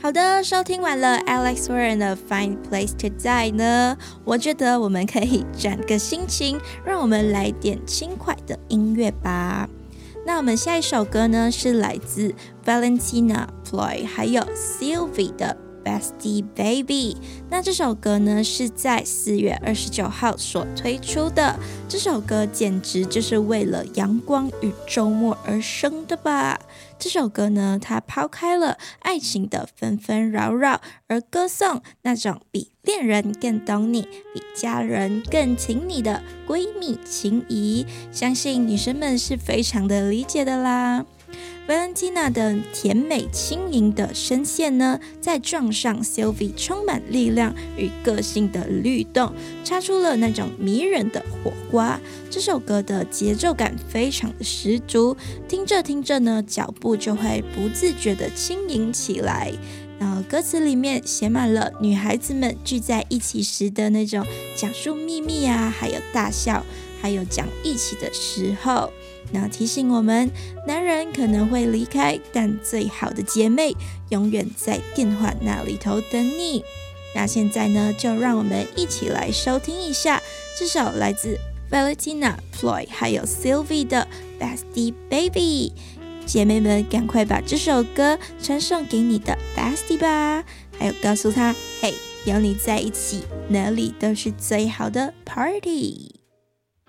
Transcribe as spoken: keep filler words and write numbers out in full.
好的，收听完了 Alex Warren 的 Find Place to Die 呢，我觉得我们可以转个心情，让我们来点轻快的音乐吧。那我们下一首歌呢，是来自 Valentina Floyd 还有 Sylvie 的Bestie Baby。 那这首歌呢是在四月二十九号所推出的，这首歌简直就是为了阳光与周末而生的吧。这首歌呢，它抛开了爱情的纷纷扰扰，而歌颂那种比恋人更懂你，比家人更挺你的闺蜜情谊，相信女生们是非常的理解的啦。Valentina 的甜美轻盈的声线呢，再撞上 Sylvie 充满力量与个性的律动，擦出了那种迷人的火花。这首歌的节奏感非常的十足，听着听着呢，脚步就会不自觉的轻盈起来。然后歌词里面写满了女孩子们聚在一起时的那种讲述秘密啊，还有大笑，还有讲义气的时候。那提醒我们，男人可能会离开，但最好的姐妹永远在电话那里头等你。那现在呢，就让我们一起来收听一下这首来自 Valentina Floyd 还有 Sylvie 的 Bestie Baby。 姐妹们赶快把这首歌传送给你的 Bestie 吧，还有告诉他，嘿，有你在一起，哪里都是最好的 Party。